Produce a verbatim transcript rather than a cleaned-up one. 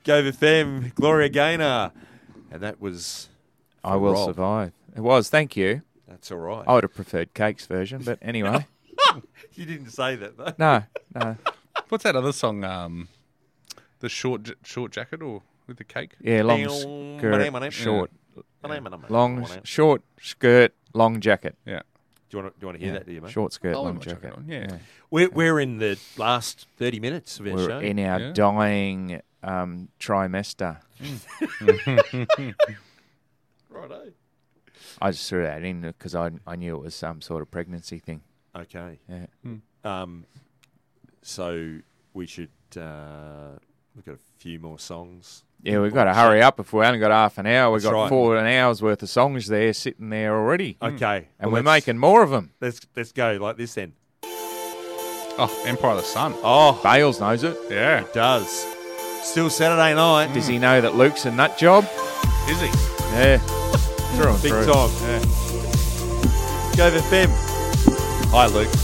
Gove F M, Gloria Gaynor. And that was... I Will Rob. Survive. It was, thank you. That's all right. I would have preferred Cake's version, but anyway. You didn't say that, though. No, no. What's that other song? Um, the short j- short jacket or with the cake? Yeah, long skirt, short. Yeah. Long, short skirt, long jacket. Yeah. Do you want to, do you want to hear Yeah. that, do you, mate? Short skirt, I'll long have my jacket jacket. on, yeah. We're, we're in the last thirty minutes of our We're show. in our Yeah. dying um, trimester. Righto. I just threw that in because I I knew it was some sort of pregnancy thing. Okay. Yeah. Um, so we should... Uh, we've got a few more songs. Yeah, we've got to hurry up if we only got half an hour. We've That's got right. four an hour's worth of songs there sitting there already. Okay. And well, we're let's- making more of them. Let's, let's go like this then. Oh, Empire of the Sun. Oh, Bales knows it. Yeah. it does. Still Saturday night. Does he know that Luke's a nut job? Is he? Yeah. Through and Big through. time. Yeah. Gove F M. Hi, Luke.